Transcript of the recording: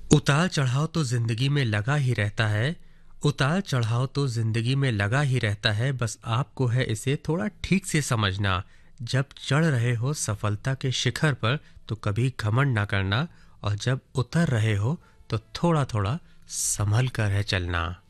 उतार चढ़ाव तो जिंदगी में लगा ही रहता है। उतार चढ़ाव तो जिंदगी में लगा ही रहता है, बस आपको है इसे थोड़ा ठीक से समझना। जब चढ़ रहे हो सफलता के शिखर पर तो कभी घमंड ना करना, और जब उतर रहे हो तो थोड़ा थोड़ा संभल कर है चलना।